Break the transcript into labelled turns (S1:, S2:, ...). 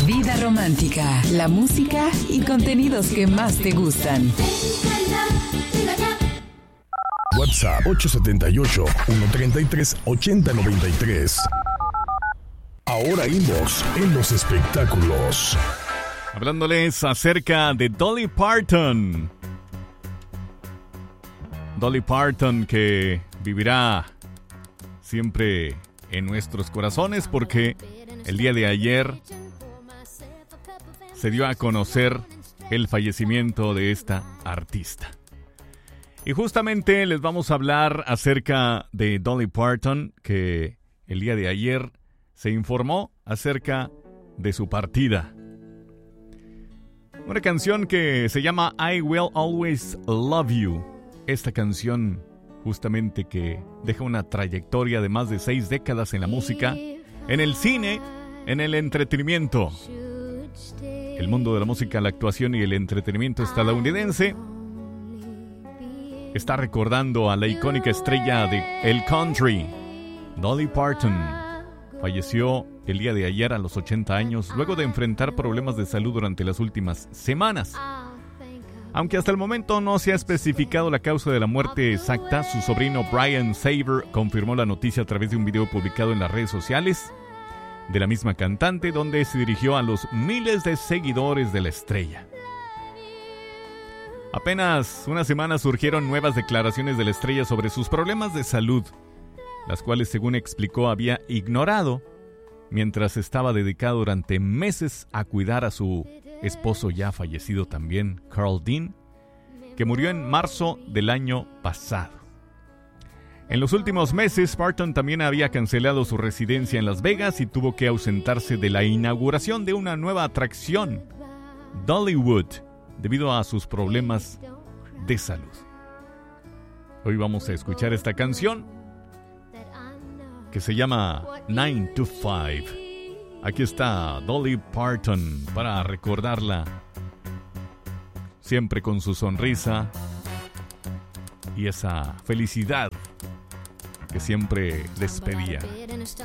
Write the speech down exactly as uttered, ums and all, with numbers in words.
S1: Vida romántica, la música y contenidos que más te gustan.
S2: WhatsApp ocho siete ocho, uno tres tres, ocho cero nueve tres. Ahora inbox en los espectáculos.
S3: Hablándoles acerca de Dolly Parton. Dolly Parton, que vivirá siempre en nuestros corazones porque el día de ayer se dio a conocer el fallecimiento de esta artista. Y justamente les vamos a hablar acerca de Dolly Parton, que el día de ayer se informó acerca de su partida. Una canción que se llama I Will Always Love You. Esta canción justamente que deja una trayectoria de más de seis décadas en la música, en el cine, en el entretenimiento. El mundo de la música, la actuación y el entretenimiento estadounidense está recordando a la icónica estrella del country, Dolly Parton. Falleció el día de ayer a los ochenta años, luego de enfrentar problemas de salud durante las últimas semanas. Aunque hasta el momento no se ha especificado la causa de la muerte exacta, su sobrino Brian Saber confirmó la noticia a través de un video publicado en las redes sociales de la misma cantante, donde se dirigió a los miles de seguidores de la estrella. Apenas una semana surgieron nuevas declaraciones de la estrella sobre sus problemas de salud, las cuales, según explicó, había ignorado mientras estaba dedicado durante meses a cuidar a su esposo ya fallecido también, Carl Dean, que murió en marzo del año pasado. En los últimos meses, Parton también había cancelado su residencia en Las Vegas y tuvo que ausentarse de la inauguración de una nueva atracción, Dollywood, debido a sus problemas de salud. Hoy vamos a escuchar esta canción que se llama nine to five. Aquí está Dolly Parton para recordarla, siempre con su sonrisa y esa felicidad que siempre despedía.